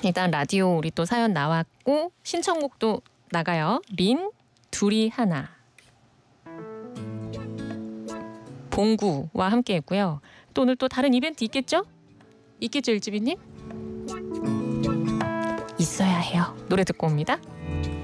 일단 라디오 우리 또 사연 나왔고 신청곡도 나가요. 린 둘이 하나. 봉구와 함께 했고요. 또 오늘 또 다른 이벤트 있겠죠? 있겠죠, 일지비님? 있어야 해요. 노래 듣고 옵니다.